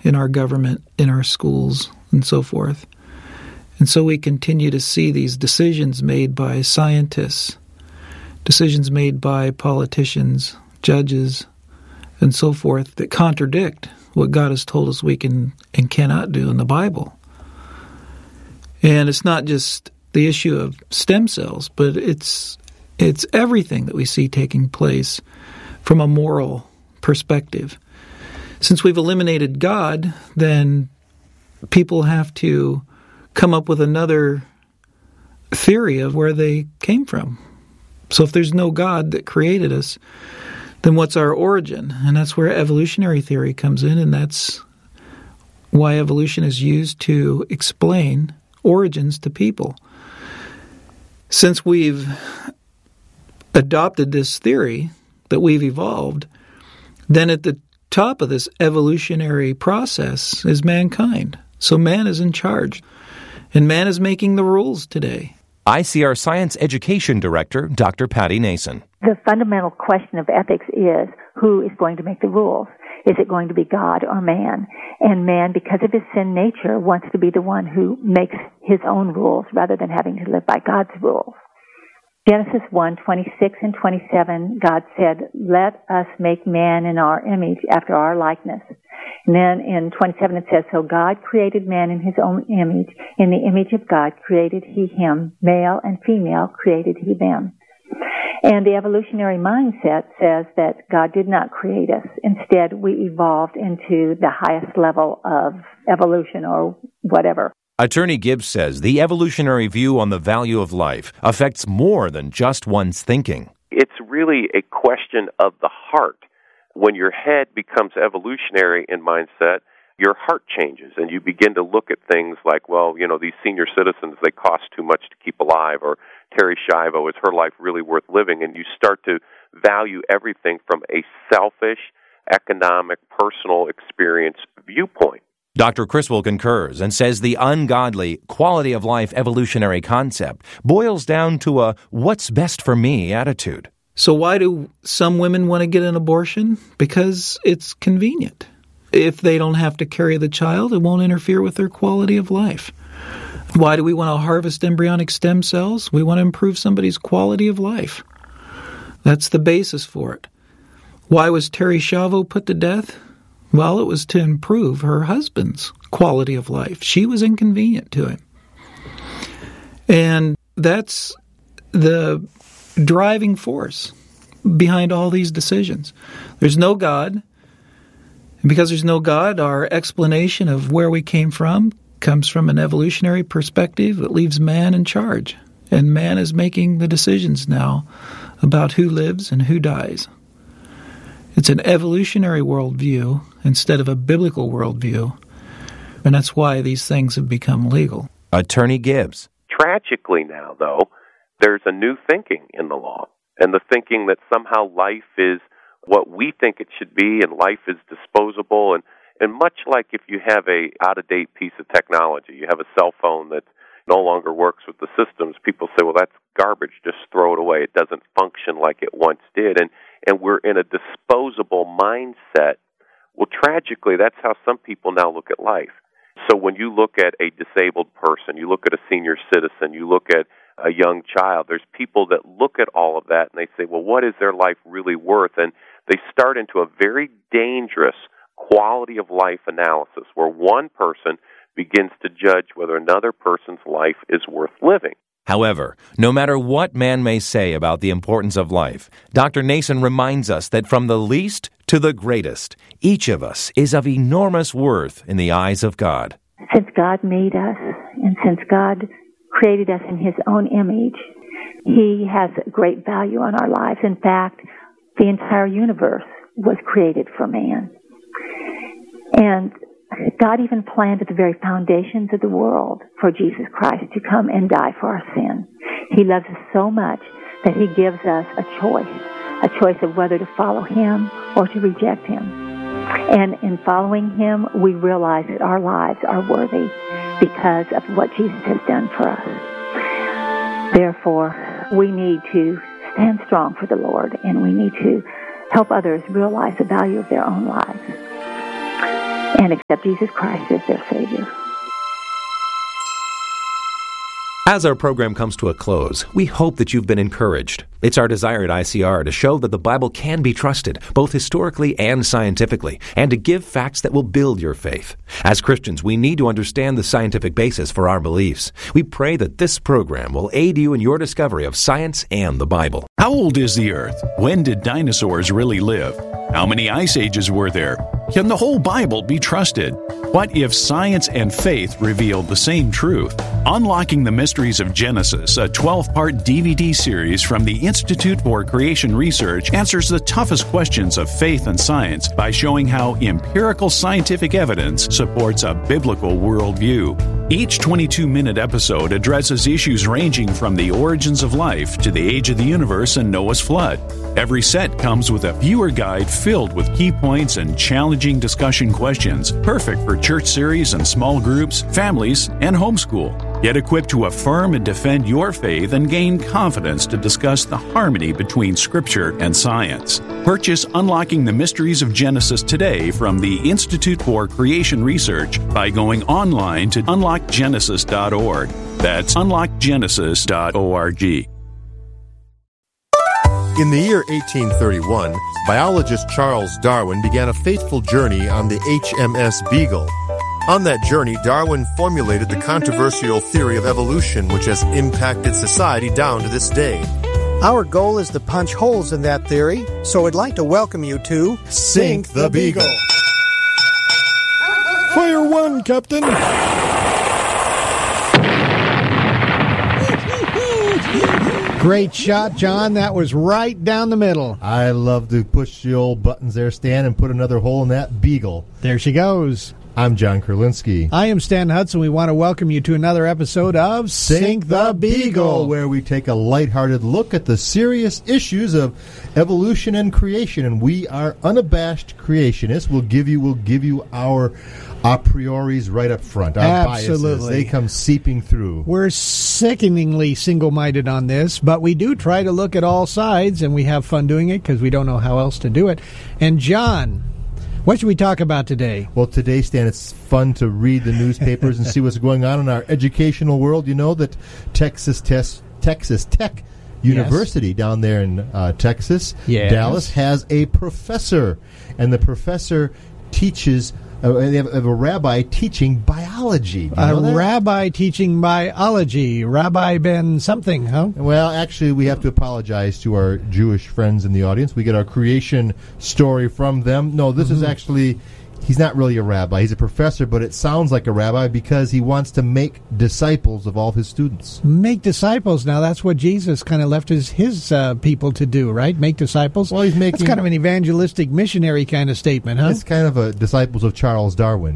in our government, in our schools, and so forth. And so we continue to see these decisions made by scientists, decisions made by politicians, judges, and so forth that contradict what God has told us we can and cannot do in the Bible. And it's not just the issue of stem cells, but it's everything that we see taking place from a moral perspective. Since we've eliminated God, then people have to come up with another theory of where they came from. So if there's no God that created us, then what's our origin? And that's where evolutionary theory comes in, and that's why evolution is used to explain origins to people. Since we've adopted this theory that we've evolved, then at the top of this evolutionary process is mankind. So man is in charge, and man is making the rules today. ICR Science Education Director, Dr. Patty Nason. The fundamental question of ethics is who is going to make the rules. Is it going to be God or man? And man, because of his sin nature, wants to be the one who makes his own rules rather than having to live by God's rules. Genesis 1:26 and 27, God said, "Let us make man in our image after our likeness." And then in 27 it says, "So God created man in his own image. In the image of God created he him. Male and female created he them." And the evolutionary mindset says that God did not create us. Instead, we evolved into the highest level of evolution or whatever. Attorney Gibbs says the evolutionary view on the value of life affects more than just one's thinking. It's really a question of the heart. When your head becomes evolutionary in mindset, your heart changes, and you begin to look at things like, well, you know, these senior citizens, they cost too much to keep alive, or Terry Schiavo, is her life really worth living? And you start to value everything from a selfish, economic, personal experience viewpoint. Dr. Criswell concurs and says the ungodly quality of life evolutionary concept boils down to a what's best for me attitude. So why do some women want to get an abortion? Because it's convenient. If they don't have to carry the child, it won't interfere with their quality of life. Why do we want to harvest embryonic stem cells? We want to improve somebody's quality of life. That's the basis for it. Why was Terry Schiavo put to death? Well, it was to improve her husband's quality of life. She was inconvenient to him. And that's the driving force behind all these decisions. There's no God. And because there's no God, our explanation of where we came from comes from an evolutionary perspective that leaves man in charge. And man is making the decisions now about who lives and who dies. It's an evolutionary worldview instead of a biblical worldview, and that's why these things have become legal. Attorney Gibbs. Tragically now, though, there's a new thinking in the law, and the thinking that somehow life is what we think it should be, and life is disposable, and much like if you have a out-of-date piece of technology, you have a cell phone that no longer works with the systems, people say, well, that's garbage, just throw it away. It doesn't function like it once did, and we're in a disposable mindset. Well, tragically, that's how some people now look at life. So when you look at a disabled person, you look at a senior citizen, you look at a young child, there's people that look at all of that and they say, well, what is their life really worth? And they start into a very dangerous quality of life analysis where one person begins to judge whether another person's life is worth living. However, no matter what man may say about the importance of life, Dr. Nason reminds us that from the least to the greatest, each of us is of enormous worth in the eyes of God. Since God made us, and since God created us in his own image, he has great value on our lives. In fact, the entire universe was created for man. And God even planned at the very foundations of the world for Jesus Christ to come and die for our sin. He loves us so much that he gives us a choice of whether to follow him or to reject him. And in following him, we realize that our lives are worthy because of what Jesus has done for us. Therefore, we need to stand strong for the Lord, and we need to help others realize the value of their own lives. and accept Jesus Christ as their Savior. As our program comes to a close, we hope that you've been encouraged. It's our desire at ICR to show that the Bible can be trusted, both historically and scientifically, and to give facts that will build your faith. As Christians, we need to understand the scientific basis for our beliefs. We pray that this program will aid you in your discovery of science and the Bible. How old is the Earth? When did dinosaurs really live? How many ice ages were there? Can the whole Bible be trusted? What if science and faith revealed the same truth? Unlocking the Mysteries of Genesis, a 12-part DVD series from the Institute for Creation Research, answers the toughest questions of faith and science by showing how empirical scientific evidence supports a biblical worldview. Each 22-minute episode addresses issues ranging from the origins of life to the age of the universe and Noah's flood. Every set comes with a viewer guide filled with key points and challenging discussion questions, perfect for church series and small groups, families, and homeschool. Get equipped to affirm and defend your faith and gain confidence to discuss the harmony between Scripture and science. Purchase Unlocking the Mysteries of Genesis today from the Institute for Creation Research by going online to unlockgenesis.org. That's unlockgenesis.org. In the year 1831, biologist Charles Darwin began a fateful journey on the HMS Beagle. On that journey, Darwin formulated the controversial theory of evolution, which has impacted society down to this day. Our goal is to punch holes in that theory, so I'd like to welcome you to Sink the Beagle. Fire one, Captain! Great shot, John. That was right down the middle. I love to push the old buttons there, Stan, and put another hole in that beagle. There she goes. I'm John Kurlinski. I am Stan Hudson. We want to welcome you to another episode of Sink the Beagle, where we take a lighthearted look at the serious issues of evolution and creation. And we are unabashed creationists. We'll give you our a prioris right up front. Our Absolutely. Biases, they come seeping through. We're sickeningly single-minded on this, but we do try to look at all sides, and we have fun doing it because we don't know how else to do it. And John, what should we talk about today? Well, today, Stan, it's fun to read the newspapers and see what's going on in our educational world. You know that Texas Tech University down there in Texas, Dallas, has a professor, and the professor teaches. They have a rabbi teaching biology. Rabbi teaching biology. Rabbi Ben something, huh? Well, actually, we have to apologize to our Jewish friends in the audience. We get our creation story from them. No, this is actually... He's not really a rabbi. He's a professor, but it sounds like a rabbi because he wants to make disciples of all of his students. Make disciples. Now, that's what Jesus kind of left his people to do, right? Make disciples. Well, he's making... That's kind of an evangelistic missionary kind of statement, huh? It's kind of a disciples of Charles Darwin.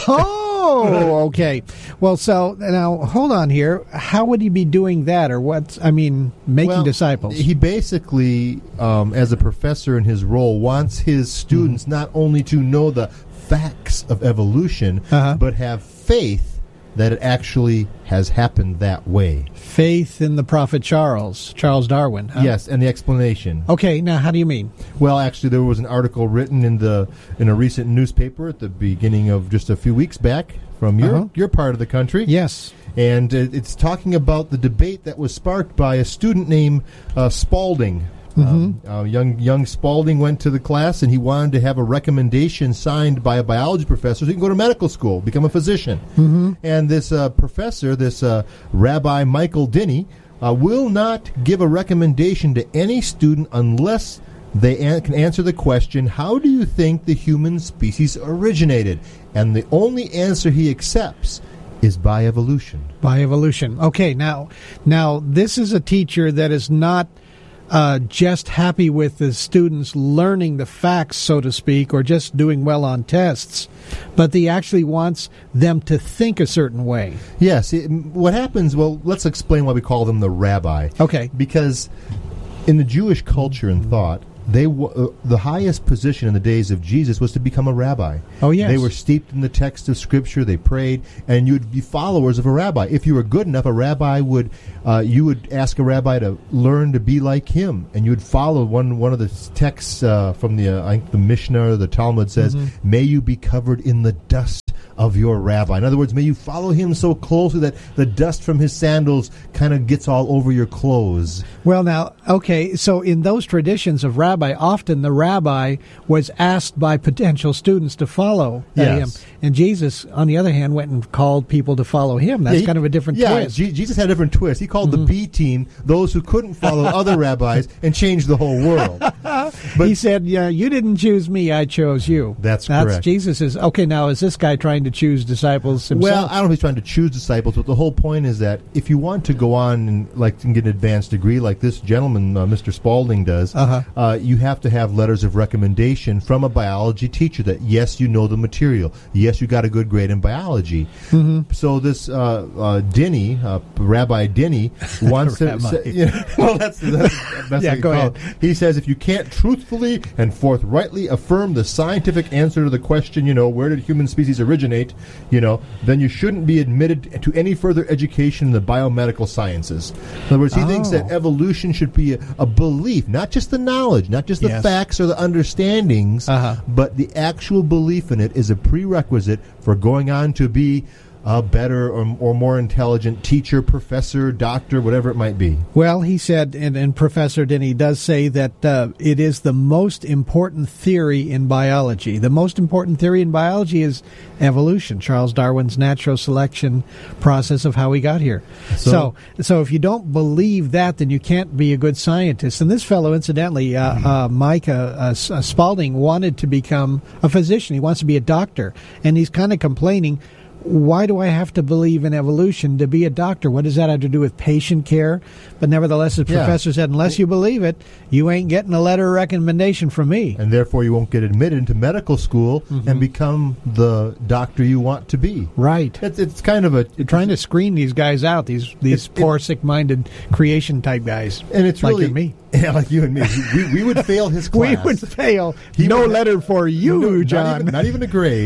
Oh, okay. Well, so now hold on here. How would he be doing that, or making disciples? He basically, as a professor in his role, wants his students not only to know the facts of evolution, but have faith that it actually has happened that way. Faith in the prophet Charles Darwin. Huh? Yes, and the explanation. Okay, now how do you mean? Well, actually, there was an article written in a recent newspaper at the beginning of just a few weeks back from your part of the country. Yes. And it's talking about the debate that was sparked by a student named Spalding. Young Spalding went to the class, and he wanted to have a recommendation signed by a biology professor so he can go to medical school, become a physician. And this professor, this Rabbi Michael Dinney, will not give a recommendation to any student unless they can answer the question, how do you think the human species originated? And the only answer he accepts is by evolution. By evolution. Okay, now this is a teacher that is not just happy with the students learning the facts, so to speak, or just doing well on tests, but he actually wants them to think a certain way. Yes. What happens, well, let's explain why we call them the rabbi. Okay. Because in the Jewish culture and thought, the highest position in the days of Jesus was to become a rabbi. Oh, yes. They were steeped in the text of Scripture. They prayed, and you would be followers of a rabbi. If you were good enough, you would ask a rabbi to learn to be like him, and you would follow one of the texts from I think the Mishnah or the Talmud says, "May you be covered in the dust of your rabbi." In other words, may you follow him so closely that the dust from his sandals kind of gets all over your clothes. Well, now, okay, so in those traditions of rabbi, often the rabbi was asked by potential students to follow him. And Jesus, on the other hand, went and called people to follow him. That's kind of a different twist. Jesus had a different twist. He called the B team those who couldn't follow other rabbis and changed the whole world. But he said, you didn't choose me, I chose you. That's correct. Jesus is, okay, now is this guy trying to choose disciples himself? Well, I don't know if he's trying to choose disciples, but the whole point is that if you want to go on and get an advanced degree like this gentleman, Mr. Spalding, does, you have to have letters of recommendation from a biology teacher that, yes, you know the material. Yes, you got a good grade in biology. So this Denny, Rabbi Denny, wants to... well, that's go ahead. He says if you can't truthfully and forthrightly affirm the scientific answer to the question, where did human species originate, then you shouldn't be admitted to any further education in the biomedical sciences. In other words, he thinks that evolution should be a belief, not just the knowledge, not just the facts or the understandings, but the actual belief in it is a prerequisite for going on to be a better or more intelligent teacher, professor, doctor, whatever it might be. Well, he said, and Professor Denny does say that it is the most important theory in biology. The most important theory in biology is evolution, Charles Darwin's natural selection process of how we got here. So if you don't believe that, then you can't be a good scientist. And this fellow, incidentally, Micah Spalding, wanted to become a physician. He wants to be a doctor. And he's kind of complaining, why do I have to believe in evolution to be a doctor? What does that have to do with patient care? But nevertheless, the professor said, unless you believe it, you ain't getting a letter of recommendation from me. And therefore you won't get admitted into medical school and become the doctor you want to be. Right. It's kind of You're trying to screen these guys out, these poor, sick-minded creation type guys. And it's like really... you and me. Yeah, like you and me. We would fail his class. We would fail. No letter for you, John. Not even a grade.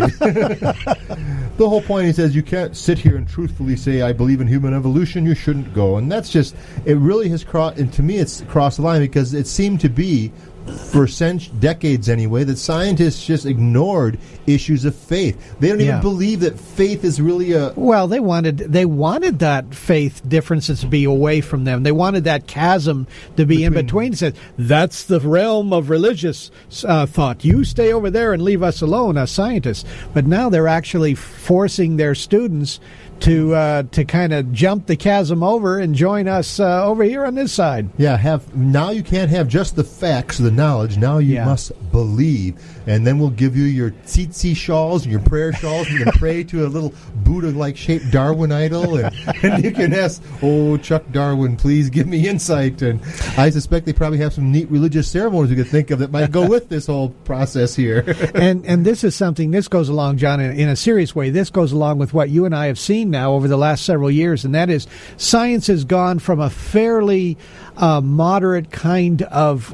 The whole point, he says, you can't sit here and truthfully say, I believe in human evolution, you shouldn't go. And that's just, it really has crossed, and to me it's crossed the line, because it seemed to be, for decades anyway, that scientists just ignored issues of faith. They don't even believe that faith is really a... Well, they wanted that faith differences to be away from them. They wanted that chasm to be in between. It said, that's the realm of religious thought. You stay over there and leave us alone, us scientists. But now they're actually forcing their students to kind of jump the chasm over and join us over here on this side. Yeah, now you can't have just the facts, the knowledge. Now you must believe, and then we'll give you your tsitsi shawls and your prayer shawls. You can pray to a little Buddha-like shaped Darwin idol, and you can ask, "Oh, Chuck Darwin, please give me insight." And I suspect they probably have some neat religious ceremonies we could think of that might go with this whole process here. and this is something. This goes along, John, in a serious way. This goes along with what you and I have seen now over the last several years, and that is science has gone from a fairly moderate kind of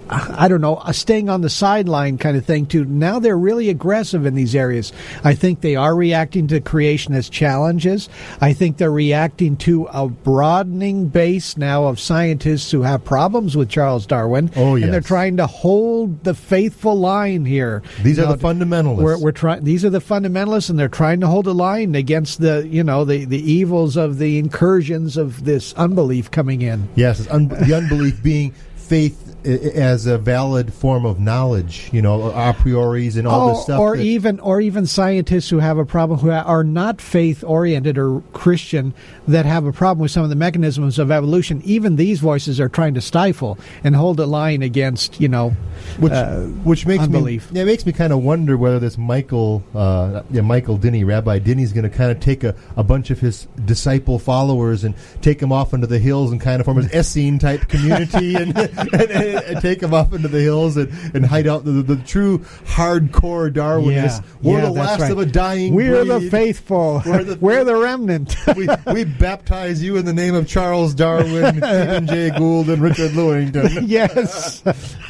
staying on the sideline kind of thing to now they're really aggressive in these areas. I think they are reacting to creationist challenges. I think they're reacting to a broadening base now of scientists who have problems with Charles Darwin. Oh, yes. And they're trying to hold the faithful line here. These are the fundamentalists. These are the fundamentalists, and they're trying to hold a line against the evils of the incursions of this unbelief coming in. Yes, the unbelief being faith as a valid form of knowledge, a prioris and all this stuff. Or even scientists who have a problem, who are not faith-oriented or Christian, that have a problem with some of the mechanisms of evolution. Even these voices are trying to stifle and hold a line against, which makes unbelief. It makes me kind of wonder whether this Michael Denny, Rabbi Denny, is going to kind of take a bunch of his disciple followers and take them off into the hills and kind of form an Essene type community and and take them up into the hills and hide out the true hardcore Darwinists. We're the last of a dying We're breed. the faithful. We're the remnant. we baptize you in the name of Charles Darwin, Stephen Jay Gould, and Richard Lewington. Yes.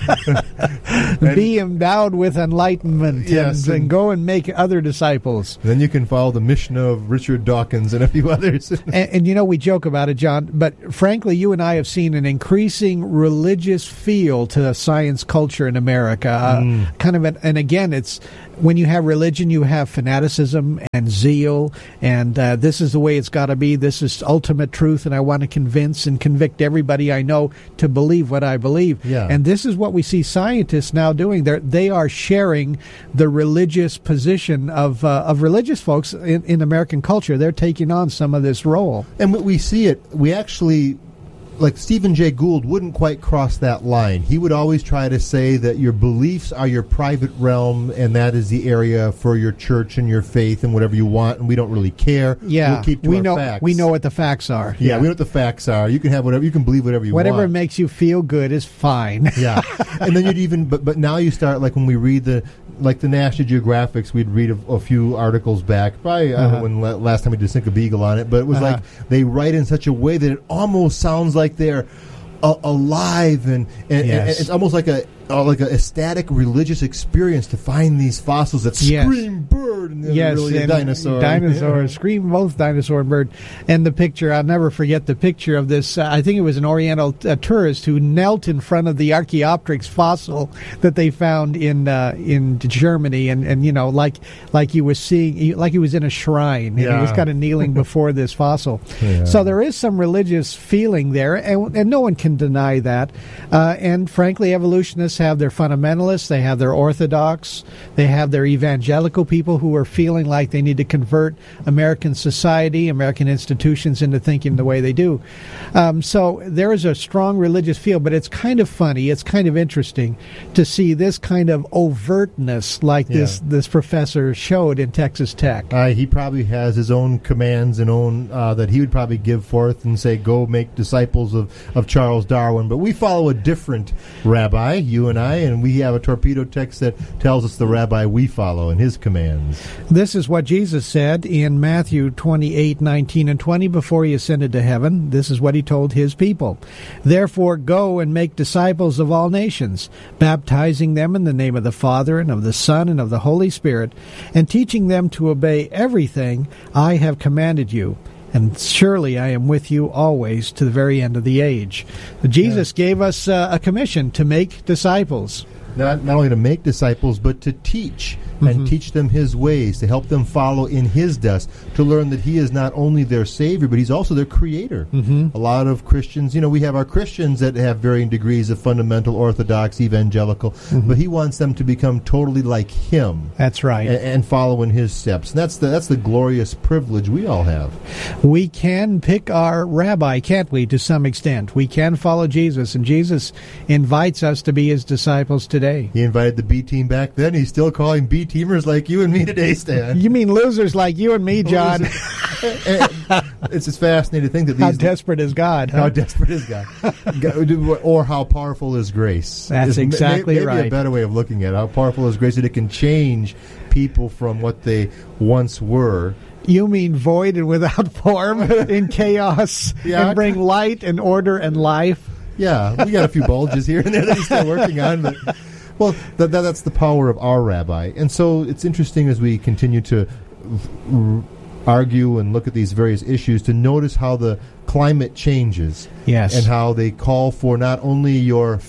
Be endowed with enlightenment, and go and make other disciples. Then you can follow the Mishnah of Richard Dawkins and a few others. and we joke about it, John, but frankly, you and I have seen an increasing religious feel to science culture in America. And again, it's when you have religion, you have fanaticism and zeal, and this is the way it's got to be. This is ultimate truth, and I want to convince and convict everybody I know to believe what I believe. Yeah. And this is what we see scientists now doing. They are sharing the religious position of religious folks in American culture. They're taking on some of this role. And we see it. We actually... Like Stephen Jay Gould wouldn't quite cross that line. He would always try to say that your beliefs are your private realm, and that is the area for your church and your faith and whatever you want, and we don't really care. Yeah, we'll keep to our facts. We know what the facts are. Yeah, we know what the facts are. You can have whatever. You can believe whatever you want. Whatever makes you feel good is fine. Yeah, and then you'd even. But now you start like when we read the National Geographics, we'd read a few articles back. Probably I don't know when last time we did Sink a Beagle on it, but it was like they write in such a way that it almost sounds like they're alive and it's almost like a ecstatic religious experience to find these fossils that scream bird and they're really a dinosaur. Dinosaurs scream both dinosaur and bird. And the picture, I'll never forget the picture of this. I think it was an Oriental tourist who knelt in front of the Archaeopteryx fossil that they found in Germany, and like he was seeing, like he was in a shrine, and he was kind of kneeling before this fossil. Yeah. So there is some religious feeling there, and no one can deny that. And frankly, evolutionists have their fundamentalists, they have their orthodox, they have their evangelical people who are feeling like they need to convert American society, American institutions into thinking the way they do. So there is a strong religious feel, but it's kind of funny, it's kind of interesting to see this kind of overtness like this professor showed in Texas Tech. He probably has his own commands and own that he would probably give forth and say, go make disciples of Charles Darwin. But we follow a different rabbi, you and I, and we have a torpedo text that tells us the rabbi we follow and his commands. This is what Jesus said in Matthew 28:19 and 20 before he ascended to heaven. This is what he told his people. Therefore go and make disciples of all nations, baptizing them in the name of the Father and of the Son and of the Holy Spirit, and teaching them to obey everything I have commanded you. And surely I am with you always to the very end of the age. Jesus gave us a commission to make disciples. Not only to make disciples, but to teach and teach them his ways, to help them follow in his dust, to learn that he is not only their Savior, but he's also their Creator. A lot of Christians, we have our Christians that have varying degrees of fundamental, orthodox, evangelical, but he wants them to become totally like him. That's right. And follow in his steps. And that's the glorious privilege we all have. We can pick our rabbi, can't we, to some extent? We can follow Jesus, and Jesus invites us to be his disciples today. He invited the B team back then. He's still calling B teamers like you and me today, Stan. You mean losers like you and me, John? It's just fascinating to think that these... How desperate is God? Huh? How desperate is God? Or how powerful is grace? That's exactly right. Maybe a better way of looking at it. How powerful is grace that it can change people from what they once were. You mean void and without form, in chaos, and bring light and order and life? Yeah, we got a few bulges here and there that he's still working on, but... Well, that's the power of our rabbi. And so it's interesting as we continue to argue and look at these various issues to notice how the climate changes. Yes. And how they call for not only your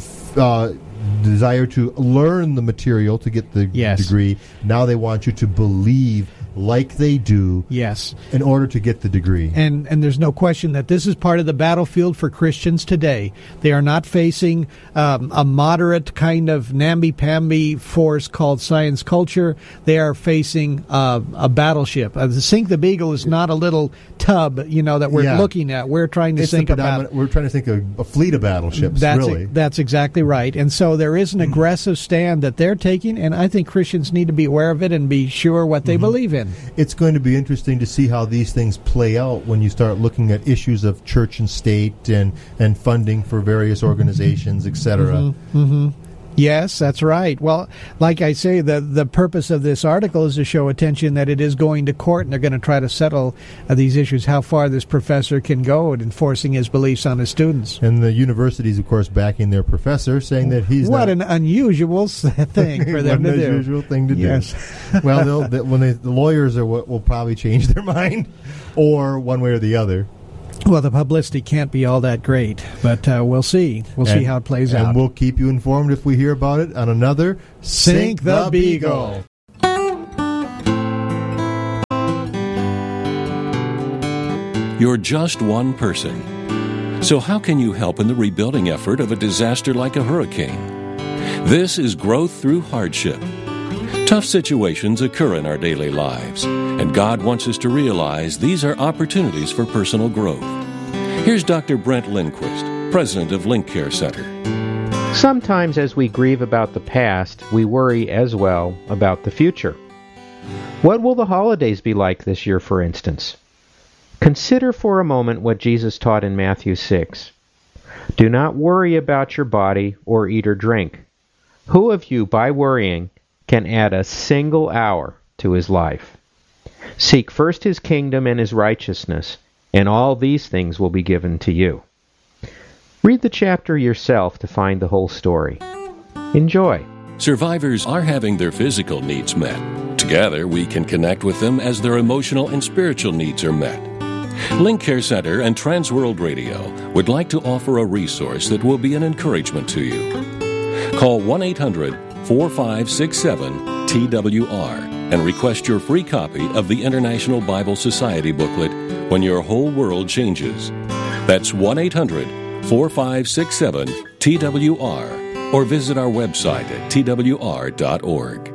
desire to learn the material to get the degree, now they want you to believe like they do in order to get the degree. And there's no question that this is part of the battlefield for Christians today. They are not facing a moderate kind of namby-pamby force called science culture. They are facing a battleship. The Sink the Beagle is not a little tub, that we're looking at. We're trying to think about. We're trying to think of a fleet of battleships. That's exactly right. And so there is an aggressive stand that they're taking, and I think Christians need to be aware of it and be sure what they believe in. It's going to be interesting to see how these things play out when you start looking at issues of church and state and funding for various organizations, etc. Yes, that's right. Well, like I say, the purpose of this article is to show attention that it is going to court, and they're going to try to settle these issues, how far this professor can go in enforcing his beliefs on his students. And the university's, of course, backing their professor, saying that he's What an unusual thing for them to do. What an unusual thing to do. Yes. Well, the lawyers are what will probably change their mind, or one way or the other. Well, the publicity can't be all that great, but we'll see. We'll see how it plays out. And we'll keep you informed if we hear about it on another Sink the Beagle. You're just one person. So how can you help in the rebuilding effort of a disaster like a hurricane? This is growth through hardship. Tough situations occur in our daily lives, and God wants us to realize these are opportunities for personal growth. Here's Dr. Brent Lindquist, president of Link Care Center. Sometimes as we grieve about the past, we worry as well about the future. What will the holidays be like this year, for instance? Consider for a moment what Jesus taught in Matthew 6. Do not worry about your body or eat or drink. Who of you, by worrying, can add a single hour to his life? Seek first his kingdom and his righteousness, and all these things will be given to you. Read the chapter yourself to find the whole story. Enjoy. Survivors are having their physical needs met. Together, we can connect with them as their emotional and spiritual needs are met. Link Care Center and Transworld Radio would like to offer a resource that will be an encouragement to you. Call 1-800-4567-TWR and request your free copy of the International Bible Society booklet, When Your Whole World Changes. That's 1-800-4567-TWR, or visit our website at twr.org.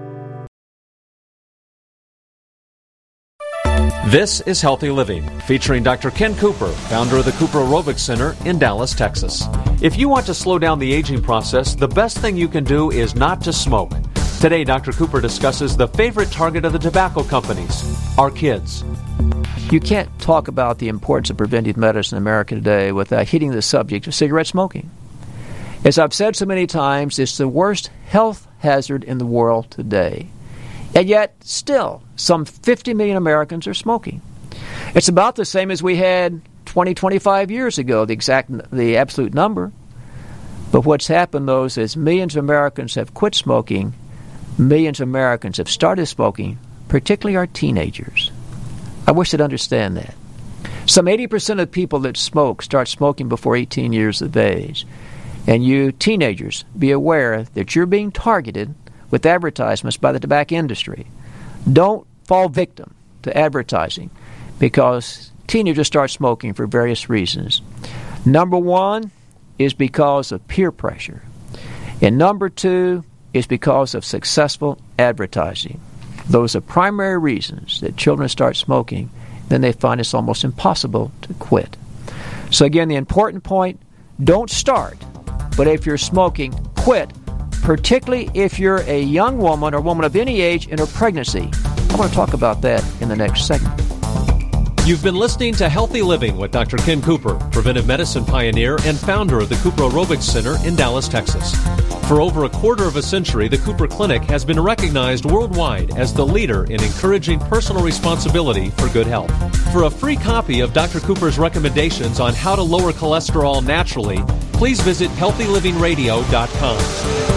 This is Healthy Living, featuring Dr. Ken Cooper, founder of the Cooper Aerobics Center in Dallas, Texas. If you want to slow down the aging process, the best thing you can do is not to smoke. Today, Dr. Cooper discusses the favorite target of the tobacco companies, our kids. You can't talk about the importance of preventive medicine in America today without hitting the subject of cigarette smoking. As I've said so many times, it's the worst health hazard in the world today. And yet, still, some 50 million Americans are smoking. It's about the same as we had 20, 25 years ago, the absolute number. But what's happened, though, is as millions of Americans have quit smoking, millions of Americans have started smoking, particularly our teenagers. I wish they'd understand that. Some 80% of people that smoke start smoking before 18 years of age. And you teenagers, be aware that you're being targeted with advertisements by the tobacco industry. Don't fall victim to advertising, because teenagers start smoking for various reasons. Number one is because of peer pressure. And number two is because of successful advertising. Those are primary reasons that children start smoking. Then they find it's almost impossible to quit. So again, the important point, don't start. But if you're smoking, quit, particularly if you're a young woman or woman of any age in her pregnancy. I want to talk about that in the next segment. You've been listening to Healthy Living with Dr. Ken Cooper, preventive medicine pioneer and founder of the Cooper Aerobics Center in Dallas, Texas. For over a quarter of a century, the Cooper Clinic has been recognized worldwide as the leader in encouraging personal responsibility for good health. For a free copy of Dr. Cooper's recommendations on how to lower cholesterol naturally, please visit healthylivingradio.com.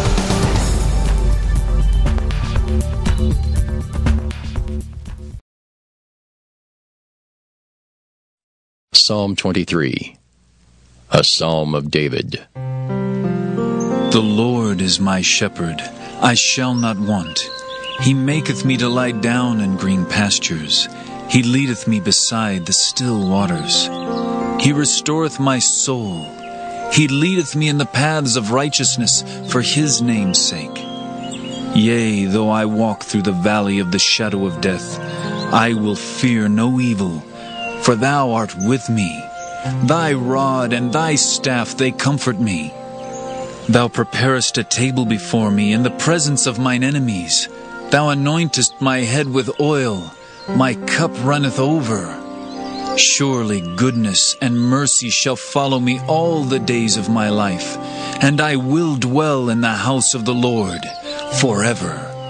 Psalm 23, a Psalm of David. The Lord is my shepherd, I shall not want. He maketh me to lie down in green pastures. He leadeth me beside the still waters. He restoreth my soul. He leadeth me in the paths of righteousness for his name's sake. Yea, though I walk through the valley of the shadow of death, I will fear no evil, for thou art with me. Thy rod and thy staff, they comfort me. Thou preparest a table before me in the presence of mine enemies. Thou anointest my head with oil. My cup runneth over. Surely goodness and mercy shall follow me all the days of my life, and I will dwell in the house of the Lord forever.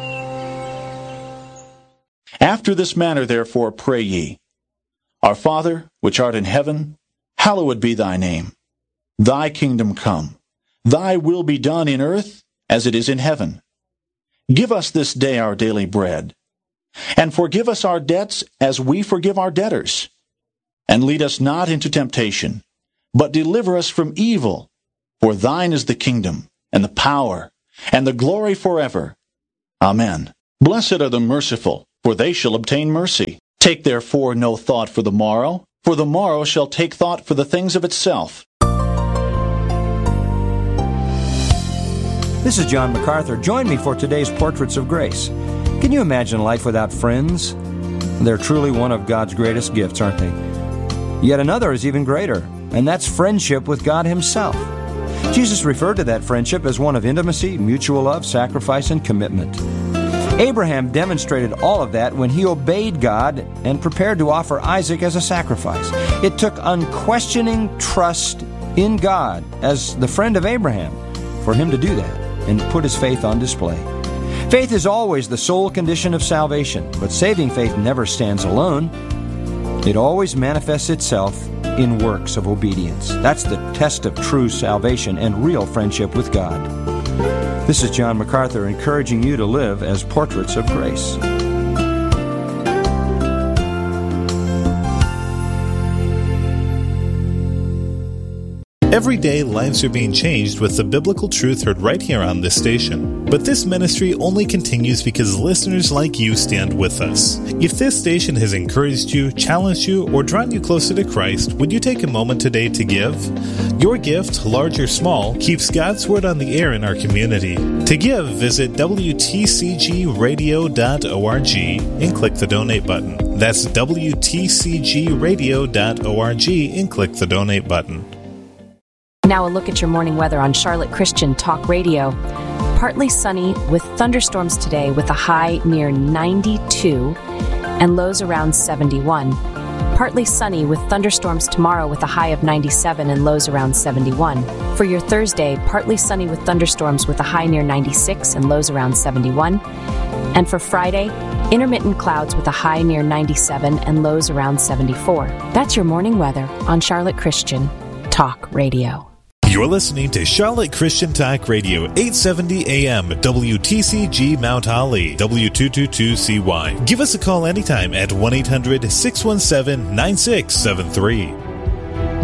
After this manner therefore pray ye, Our Father, which art in heaven, hallowed be thy name. Thy kingdom come. Thy will be done in earth as it is in heaven. Give us this day our daily bread, and forgive us our debts as we forgive our debtors. And lead us not into temptation, but deliver us from evil. For thine is the kingdom, and the power, and the glory forever. Amen. Blessed are the merciful, for they shall obtain mercy. Take therefore no thought for the morrow, for the morrow shall take thought for the things of itself. This is John MacArthur. Join me for today's Portraits of Grace. Can you imagine life without friends? They're truly one of God's greatest gifts, aren't they? Yet another is even greater, and that's friendship with God Himself. Jesus referred to that friendship as one of intimacy, mutual love, sacrifice, and commitment. Abraham demonstrated all of that when he obeyed God and prepared to offer Isaac as a sacrifice. It took unquestioning trust in God as the friend of Abraham for him to do that and put his faith on display. Faith is always the sole condition of salvation, but saving faith never stands alone. It always manifests itself in works of obedience. That's the test of true salvation and real friendship with God. This is John MacArthur encouraging you to live as portraits of grace. Every day, lives are being changed with the biblical truth heard right here on this station. But this ministry only continues because listeners like you stand with us. If this station has encouraged you, challenged you, or drawn you closer to Christ, would you take a moment today to give? Your gift, large or small, keeps God's Word on the air in our community. To give, visit WTCGradio.org and click the donate button. That's WTCGradio.org and click the donate button. Now a look at your morning weather on Charlotte Christian Talk Radio. Partly sunny with thunderstorms today with a high near 92 and lows around 71. Partly sunny with thunderstorms tomorrow with a high of 97 and lows around 71. For your Thursday, partly sunny with thunderstorms with a high near 96 and lows around 71. And for Friday, intermittent clouds with a high near 97 and lows around 74. That's your morning weather on Charlotte Christian Talk Radio. You're listening to Charlotte Christian Talk Radio, 870 AM, WTCG Mount Holly, W222CY. Give us a call anytime at 1-800-617-9673.